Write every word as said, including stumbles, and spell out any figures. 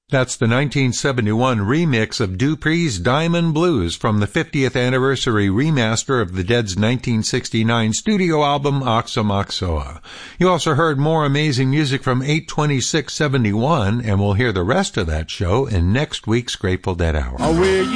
That's the nineteen seventy-one remix of Dupree's Diamond Blues from the fiftieth anniversary remaster of the Dead's nineteen sixty-nine studio album Oxomoxoa. You also heard more amazing music from eight twenty-six seventy-one, and we'll hear the rest of that show in next week's Grateful Dead Hour.